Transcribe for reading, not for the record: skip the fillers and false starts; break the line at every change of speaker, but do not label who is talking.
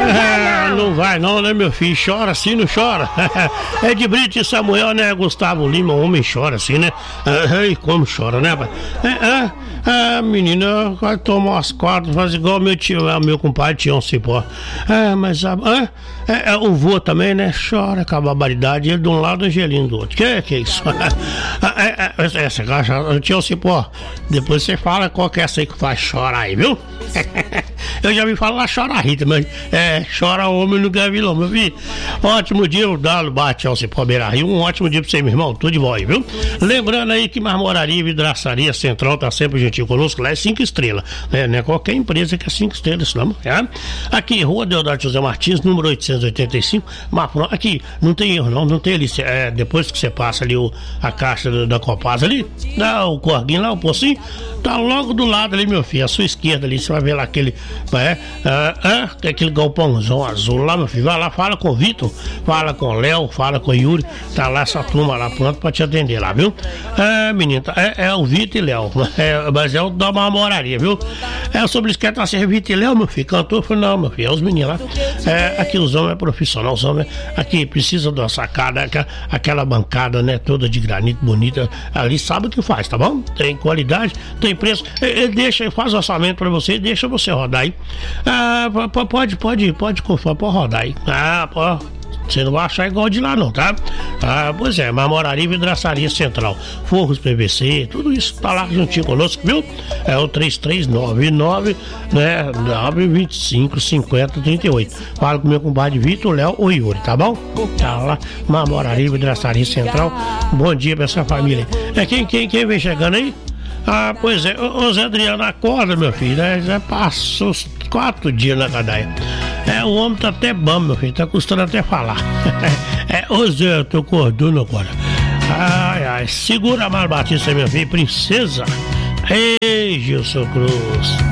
Não vai não, né, meu filho? Chora assim, não chora. É de Brito e Samuel, né? Gustavo Lima, homem chora assim, né? Ai, como chora, né, pai? Menina, vai tomar umas quatro, faz igual meu tio, meu compadre Tião Cipó. Mas o vô também, né? Chora com a barbaridade, ele de um lado, Angelino do outro. Que é isso? Essa caixa, Tião Cipó, depois você fala qual que é essa aí que faz chorar aí, viu? Eu já vi falar chora Rita, mas chora homem no gavilão, meu filho. Ótimo dia, o Dalo bate ao Cipó Beira Rio. Um ótimo dia pra você, meu irmão. Tudo de bom aí, viu? Lembrando aí que Marmoraria e Vidraçaria Central tá sempre gentil conosco. Lá é 5 estrelas. Não é qualquer empresa que é 5 estrelas, não. Aqui, Rua Deodato José Martins, número 885. Aqui, não tem erro, não tem ali. Depois que você passa ali a caixa da Copasa ali, dá o corguinho lá, o pocinho, tá logo do lado ali, meu filho. À sua esquerda ali, você vai ver lá aquele galpãozão azul lá, meu filho. Vai lá, fala com o Vitor, fala com o Léo, fala com o Yuri, tá lá essa turma lá pronto pra te atender lá, viu? Menino, é o Vitor e Léo, mas é o da Marmoraria, viu? Sobre isso que tá sendo Vitor e Léo, meu filho, cantor, eu falei, não, meu filho, é os meninos lá. Aqui os homens é profissional, os homens aqui precisa de uma sacada, aquela bancada, né, toda de granito bonita, ali sabe o que faz, tá bom? Tem qualidade, tem preço, ele faz orçamento pra você, deixa você rodar aí. Pode confiar, pode rodar aí. Você não vai achar igual de lá não, tá? Pois é, Marmoraria e Vidraçaria Central, forros PVC, tudo isso tá lá juntinho conosco, viu? É o 3399, né, 925 50 38. Fala com meu compadre Vitor, Léo ou Yuri, tá bom? Tá lá, Marmoraria e Vidraçaria Central. Bom dia pra essa família. Quem vem chegando aí? Pois é, ô Zé Adriano, acorda, meu filho, né? Já passou os 4 dias na cadeia. O homem tá até bom, meu filho, tá custando até falar. Ô Zé, eu tô acordando agora. Segura a Mar Batista, meu filho, princesa. Ei, Gilson Cruz.